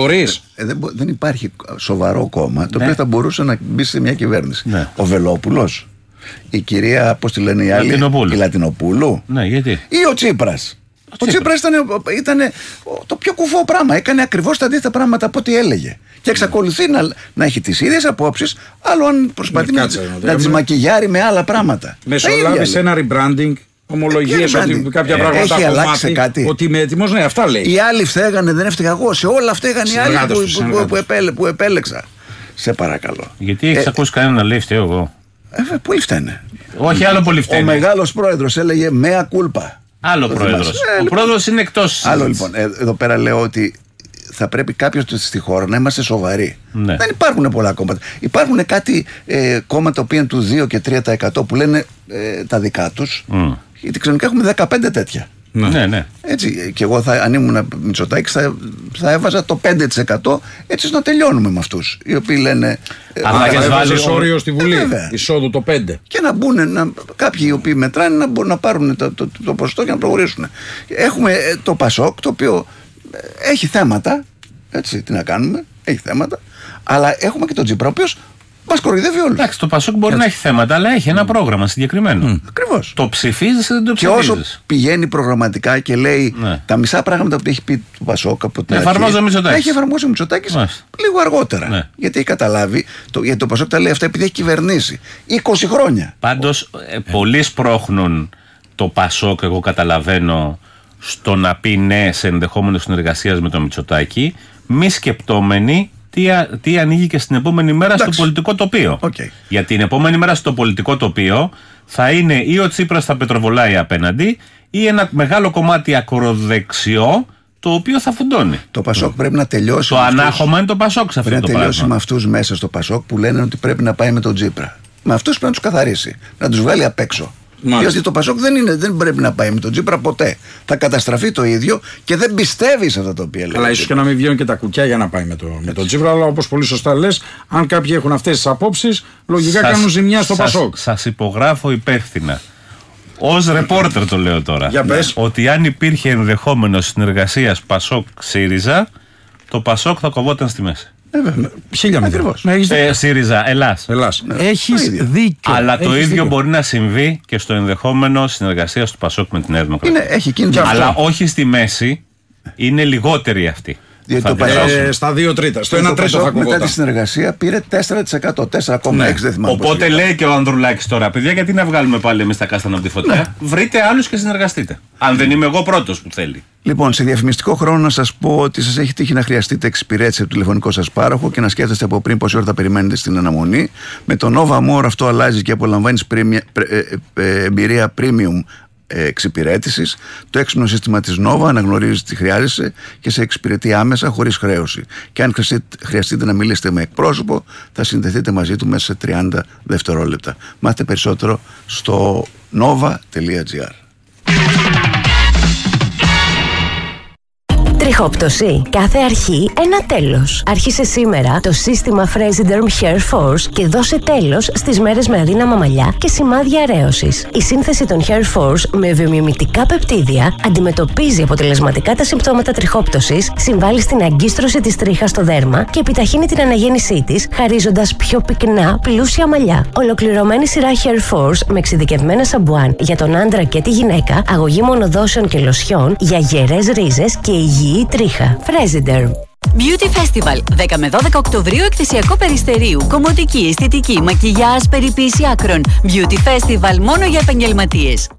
Μπορείς. Δεν υπάρχει σοβαρό κόμμα το οποίο θα μπορούσε να μπει σε μια κυβέρνηση. Ναι. Ο Βελόπουλος, η κυρία, πώς τη λένε οι άλλοι, η Λατινοπούλου, ναι, γιατί? Ή ο Τσίπρας. Ο Τσίπρας ήταν το πιο κουφό πράγμα. Έκανε ακριβώς τα αντίθετα πράγματα από ό,τι έλεγε. Και εξακολουθεί να έχει τις ίδιες απόψεις, άλλο αν προσπαθεί να τις μακιγιάρει με άλλα πράγματα. Μεσολάβησε ένα rebranding. Ομολογίες ότι κάποια πράγματα έχει αλλάξει κάτι. Ότι είμαι έτοιμος, ναι, αυτά λέει. Οι άλλοι φταίγανε, δεν έφταιγα εγώ. Σε όλα φταίγαν οι άλλοι που επέλεξα. Σε παρακαλώ. Γιατί έχεις ακούσει κανένα να λέει φταίω εγώ? Πολλοί φταίνε. Όχι, άλλο πολύ φταίνε. Ο μεγάλος πρόεδρος έλεγε μέα κούλπα. Άλλο πρόεδρος. Ο πρόεδρος είναι εκτός. Άλλο λοιπόν. Εδώ πέρα λέω ότι θα πρέπει κάποιος στη χώρα να είμαστε σοβαροί. Ναι. Δεν υπάρχουν πολλά κόμματα. Υπάρχουν κάτι κόμματα που είναι του 2 και 3% που λένε τα δικά τους. Γιατί ξενικά έχουμε 15 τέτοια. Ναι. Έτσι, και εγώ αν ήμουν Μητσοτάκης θα έβαζα το 5% έτσι να τελειώνουμε με αυτούς οι οποίοι λένε. Αλλά έχεις βάλει όριο στη Βουλή εισόδου το 5%. Και να μπουν κάποιοι οι οποίοι μετράνε να μπορούν να πάρουν το ποσοστό και να προχωρήσουν. Έχουμε το Πασόκ, το οποίο έχει θέματα. Έτσι, τι να κάνουμε, έχει θέματα. Αλλά έχουμε και τον Τσίπρα, ο οποίος μας κοροϊδεύει όλους. Εντάξει, το Πασόκ μπορεί να έχει θέματα, αλλά έχει ένα πρόγραμμα συγκεκριμένο. Ακριβώς. Το ψηφίζεις ή δεν το ψηφίζεις? Και όσο πηγαίνει προγραμματικά και λέει τα μισά πράγματα που έχει πει το Πασόκ από την αρχή, εφαρμόζει ο Μητσοτάκης. Έχει εφαρμόσει ο Μητσοτάκης λίγο αργότερα. Ναι. Γιατί έχει καταλάβει, γιατί το Πασόκ τα λέει αυτά επειδή έχει κυβερνήσει 20 χρόνια. Πάντως, πολλοί σπρώχνουν το Πασόκ, εγώ καταλαβαίνω, στο να πει ναι σε ενδεχόμενο συνεργασίας με τον Μητσοτάκη, μη σκεπτόμενοι τι ανοίγει και στην επόμενη μέρα στο πολιτικό τοπίο. Γιατί την επόμενη μέρα στο πολιτικό τοπίο θα είναι ή ο Τσίπρας θα πετροβολάει απέναντι ή ένα μεγάλο κομμάτι ακροδεξιό το οποίο θα φουντώνει. Το Πασόκ πρέπει να τελειώσει. Το ανάχωμα είναι το Πασόκ σε αυτό το πράγμα. Πρέπει να τελειώσει με αυτούς μέσα στο Πασόκ που λένε ότι πρέπει να πάει με τον Τσίπρα. Με αυτούς πρέπει να τους καθαρίσει. Να τους βγάλει απ' έξω. Γιατί το Πασόκ δεν πρέπει να πάει με τον Τσίπρα ποτέ. Θα καταστραφεί το ίδιο και δεν πιστεύει σε αυτά τα οποία λέει. Αλλά ίσως και να μην βγαίνουν και τα κουκιά για να πάει με τον Τσίπρα. Αλλά όπως πολύ σωστά λες, αν κάποιοι έχουν αυτές τις απόψεις, λογικά κάνουν ζημιά στο Πασόκ. Σας υπογράφω υπεύθυνα. Ως ρεπόρτερ το λέω τώρα. Για πες. Ότι αν υπήρχε ενδεχόμενο συνεργασίας Πασόκ-ΣΥΡΙΖΑ, το Πασόκ θα κοβόταν στη μέση. Χίλια ακριβώς. ΣΥΡΙΖΑ, Ελλάς. Έχεις δίκιο. Αλλά το ίδιο μπορεί να συμβεί και στο ενδεχόμενο συνεργασίας του Πασόκ με τη Νέα Δημοκρατία. Έχει κίνδυνο. Αλλά όχι στη μέση, είναι λιγότεροι αυτοί. Στα 2 τρίτα. Στο 1 τρίτο θα κοβόταν. Μετά τη συνεργασία πήρε 4%. 4,6% δεν θυμάμαι. Οπότε λέει και ο Ανδρουλάκης τώρα, παιδιά, γιατί να βγάλουμε πάλι εμείς τα κάστανα από τη φωτιά. Βρείτε άλλους και συνεργαστείτε. Αν δεν είμαι εγώ πρώτος που θέλει. Λοιπόν, σε διαφημιστικό χρόνο να σας πω ότι σας έχει τύχει να χρειαστείτε εξυπηρέτηση από το τηλεφωνικό σας πάροχο και να σκέφτεστε από πριν πόση ώρα θα περιμένετε στην αναμονή. Με το Nova More αυτό αλλάζει και απολαμβάνεις εμπειρία premium εξυπηρέτησης. Το έξυπνο σύστημα της Nova αναγνωρίζει τι χρειάζεσαι και σε εξυπηρετεί άμεσα χωρίς χρέωση. Και αν χρειαστείτε να μιλήσετε με εκπρόσωπο, θα συνδεθείτε μαζί του μέσα σε 30 δευτερόλεπτα. Μάθετε περισσότερο στο nova.gr. Τριχόπτωση. Κάθε αρχή ένα τέλος. Άρχισε σήμερα το σύστημα Fresiderm Hair Force και δώσε τέλος στις μέρες με αδύναμα μαλλιά και σημάδια αρέωσης. Η σύνθεση των Hair Force με βιομιμητικά πεπτίδια αντιμετωπίζει αποτελεσματικά τα συμπτώματα τριχόπτωσης, συμβάλλει στην αγκίστρωση της τρίχας στο δέρμα και επιταχύνει την αναγέννησή της, χαρίζοντας πιο πυκνά, πλούσια μαλλιά. Ολοκληρωμένη σειρά Hair Force με εξειδικευμένα σαμπουάν για τον άντρα και τη γυναίκα, αγωγή μονοδόσεων και λοσιών για γερές ρίζες και υγιή τρίχα. Fresiderm. Beauty Festival 10 με 12 Οκτωβρίου, εκθεσιακό Περιστερίου. Κομμωτική, αισθητική, μακιγιάζ, περιποίηση άκρων. Beauty Festival μόνο για επαγγελματίες.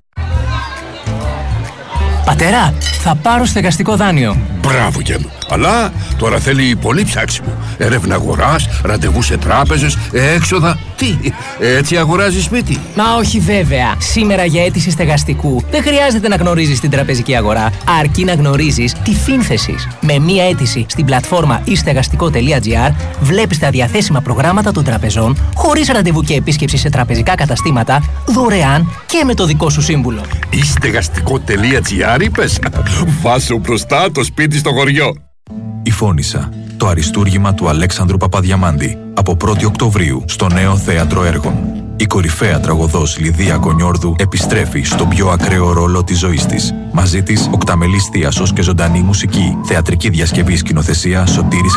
Πατέρα, θα πάρω στεγαστικό δάνειο. Μπράβο και μου. Αλλά τώρα θέλει πολύ ψάξιμο. Έρευνα αγοράς, ραντεβού σε τράπεζες, έξοδα. Τι, έτσι αγοράζεις σπίτι? Μα όχι βέβαια. Σήμερα για αίτηση στεγαστικού δεν χρειάζεται να γνωρίζεις την τραπεζική αγορά, αρκεί να γνωρίζεις τη φύνθεσης. Με μία αίτηση στην πλατφόρμα istεγαστικό.gr βλέπεις τα διαθέσιμα προγράμματα των τραπεζών, χωρίς ραντεβού και επίσκεψη σε τραπεζικά καταστήματα, δωρεάν και με το δικό σου σύμβουλο. Istεγαστικό.gr είπες? Βάσου μπροστά το σπίτι στο χωριό. Η Φώνισσα, το αριστούργημα του Αλέξανδρου Παπαδιαμάντη, από 1η Οκτωβρίου στο Νέο Θέατρο Έργων. Η κορυφαία τραγωδός Λιδία Κονιόρδου επιστρέφει στον πιο ακραίο ρόλο της ζωής της. Μαζί της οκταμελής θίασος και ζωντανή μουσική, θεατρική διασκευή, σκηνοθεσία Σωτήρης